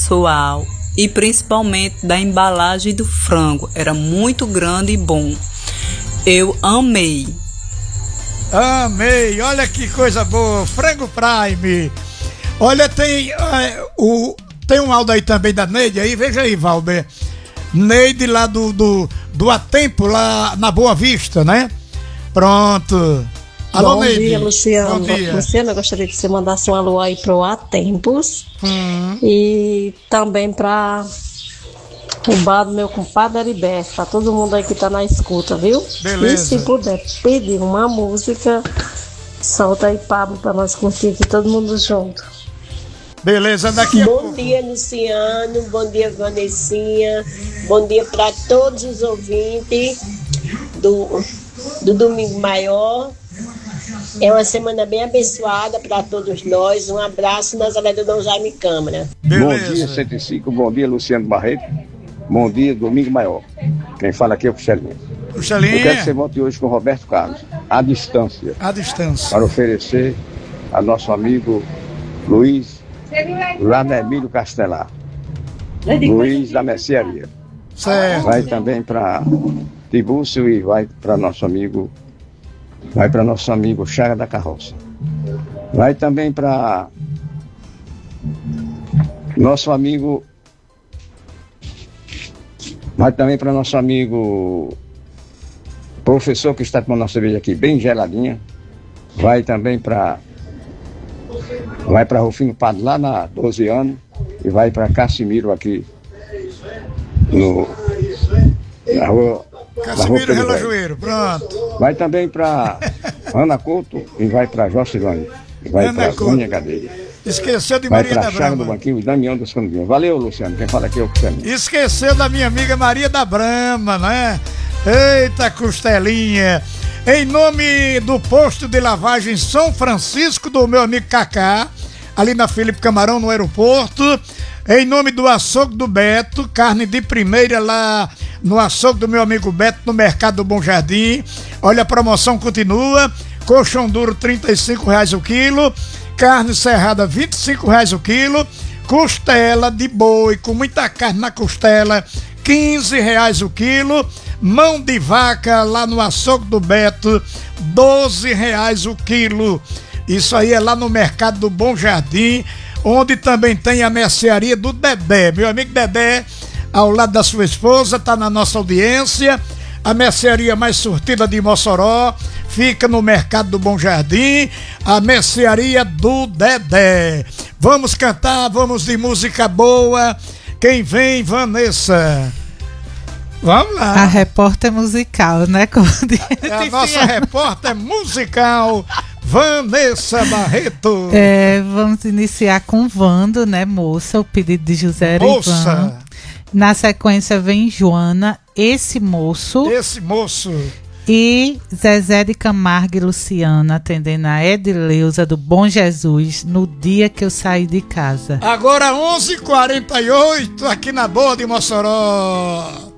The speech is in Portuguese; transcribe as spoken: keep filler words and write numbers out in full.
pessoal e principalmente da embalagem do frango. Era muito grande e bom. Eu amei. Amei, olha que coisa boa, Frango Prime. Olha, tem uh, o tem um áudio aí também da Neide aí, veja aí, Valber. Neide lá do, do, do Atempo, lá na Boa Vista, né? Pronto. Alô, Bom Neide. dia, Luciano. Bom dia. Luciano, eu gostaria que você mandasse um alô aí pro Atempos Hum. e também pra o bar do meu compadre Heriberto, pra todo mundo aí que tá na escuta, viu? Beleza. E se puder pedir uma música, solta aí, Pablo, pra nós curtir aqui todo mundo junto. Beleza, daqui a Bom pouco. dia, Luciano. Bom dia, Vanessinha. Bom dia para todos os ouvintes do, do Domingo Maior. É uma semana bem abençoada para todos nós. Um abraço, Nazaré do Dom Jaime Câmara. Beleza. Bom dia, cento e cinco. Bom dia, Luciano Barreto. Bom dia, Domingo Maior. Quem fala aqui é o Puxelinha. Eu quero que você Puxelinha, volte hoje com o Roberto Carlos, à distância, à distância. para oferecer a nosso amigo Luiz, lá na Emílio Castelar. Luiz da Mercearia. Certo. Vai também para Tibúrcio e vai para nosso amigo, vai para nosso amigo Chaga da Carroça. Vai também para nosso amigo, vai também para nosso amigo professor que está tomando nossa cerveja aqui bem geladinha. Vai também para vai para Rufino Padre lá na doze anos e vai para Cassimiro aqui no na rua, na rua Cassimiro Pedro Velho. Relojoeiro, pronto. Vai também para Ana Couto e vai para Jocilane. E vai Ana para Couto. Cunha Gadelha. Esqueceu de Vai Maria para da Chaga do Brama. Banquinho e Damião dos Candinhos. Valeu, Luciano. Quem fala aqui é o Luciano. Esqueceu da minha amiga Maria da Brama, né? Eita costelinha. Em nome do posto de lavagem São Francisco, do meu amigo Cacá, ali na Felipe Camarão, no aeroporto. Em nome do açougue do Beto, carne de primeira lá no açougue do meu amigo Beto, no Mercado do Bom Jardim. Olha, a promoção continua. Colchão duro, trinta e cinco reais o quilo. Carne serrada, vinte e cinco reais o quilo. Costela de boi, com muita carne na costela, quinze reais o quilo. Mão de vaca lá no açougue do Beto, doze reais o quilo. Isso aí é lá no Mercado do Bom Jardim, onde também tem a mercearia do Dedé. Meu amigo Dedé, ao lado da sua esposa, está na nossa audiência. A mercearia mais surtida de Mossoró fica no Mercado do Bom Jardim, a mercearia do Dedé. Vamos cantar, vamos de música boa. Quem vem, Vanessa? Vamos lá. A repórter musical, né? Como É a nossa repórter musical, Vanessa Barreto. É, vamos iniciar com Vando, né, moça? O pedido de José Moça. Ivan. Na sequência vem Joana, esse moço. Esse moço. E Zezé de Camargo e Luciana, atendendo a Edileuza do Bom Jesus, no dia que eu saí de casa. Agora onze e quarenta e oito aqui na Boa de Mossoró.